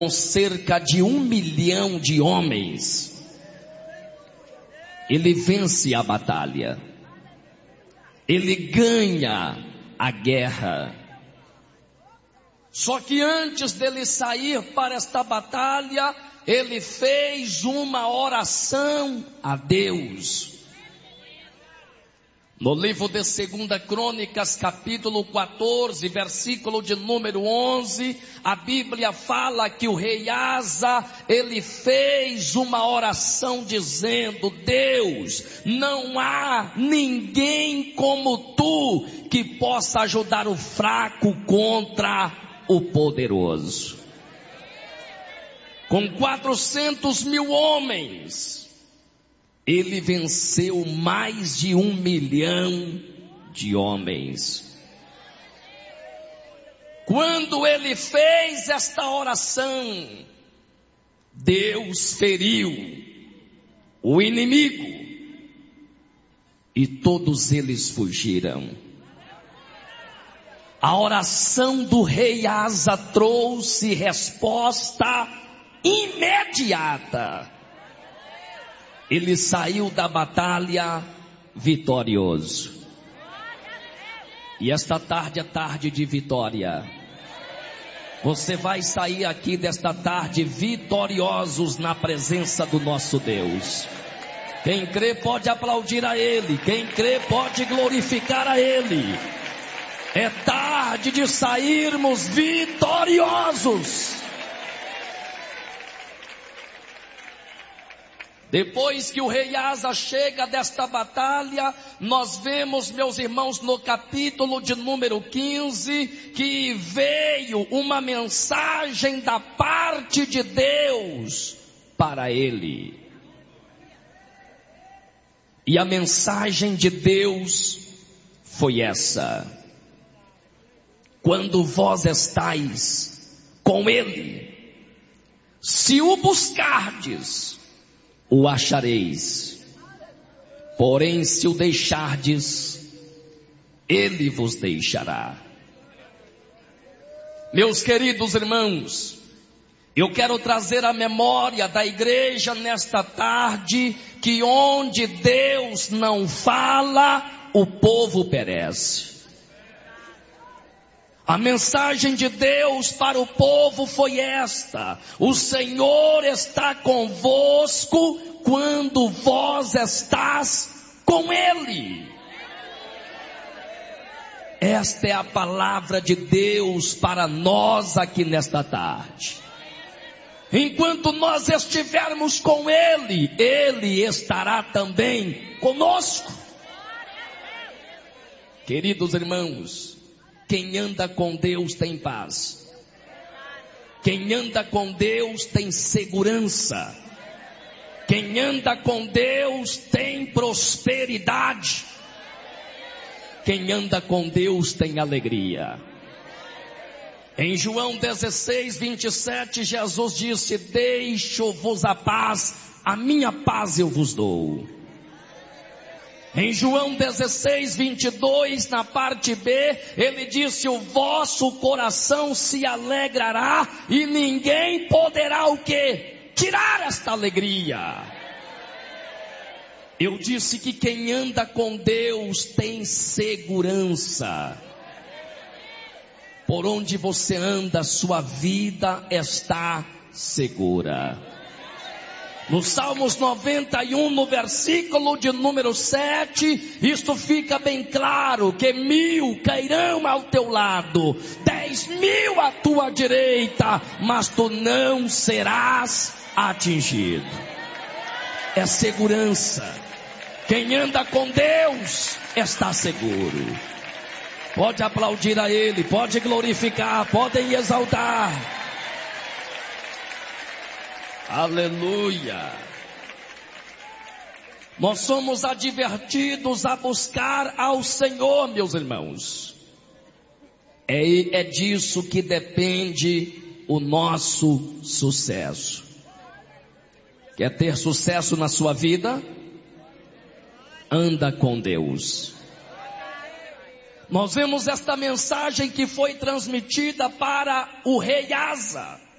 com cerca de 1 milhão de homens, ele vence a batalha, ele ganha a guerra. Só que antes dele sair para esta batalha, ele fez uma oração a Deus. No livro de 2 Crônicas, capítulo 14, versículo de número 11, a Bíblia fala que o rei Asa, ele fez uma oração dizendo: Deus, não há ninguém como tu que possa ajudar o fraco contra o poderoso. Com 400 mil homens, ele venceu mais de 1 milhão de homens. Quando ele fez esta oração, Deus feriu o inimigo e todos eles fugiram. A oração do rei Asa trouxe resposta imediata. Ele saiu da batalha vitorioso. E esta tarde é tarde de vitória. Você vai sair aqui desta tarde vitoriosos na presença do nosso Deus. Quem crê pode aplaudir a Ele. Quem crê pode glorificar a Ele. É tarde de sairmos vitoriosos. Depois que o rei Asa chega desta batalha, nós vemos, meus irmãos, no capítulo de número 15, que veio uma mensagem da parte de Deus para ele. E a mensagem de Deus foi essa: quando vós estáis com ele, se o buscardes, o achareis, porém se o deixardes, ele vos deixará. Meus queridos irmãos, eu quero trazer à memória da igreja nesta tarde, que onde Deus não fala, o povo perece. A mensagem de Deus para o povo foi esta: o Senhor está convosco quando vós estás com Ele. Esta é a palavra de Deus para nós aqui nesta tarde. Enquanto nós estivermos com Ele, Ele estará também conosco. Queridos irmãos, quem anda com Deus tem paz. Quem anda com Deus tem segurança. Quem anda com Deus tem prosperidade. Quem anda com Deus tem alegria. Em João 16, 27, Jesus disse: deixo-vos a paz, a minha paz eu vos dou. Em João 16, 22, na parte B, ele disse: o vosso coração se alegrará e ninguém poderá o quê? Tirar esta alegria. Eu disse que quem anda com Deus tem segurança. Por onde você anda, sua vida está segura. No Salmos 91, no versículo de número 7, isto fica bem claro: que 1000 cairão ao teu lado, 10.000 à tua direita, mas tu não serás atingido. É segurança. Quem anda com Deus está seguro. Pode aplaudir a Ele, pode glorificar, podem exaltar. Aleluia. Nós somos advertidos a buscar ao Senhor, meus irmãos. É disso que depende o nosso sucesso. Quer ter sucesso na sua vida? Anda com Deus. Nós vemos esta mensagem que foi transmitida para o rei Asa.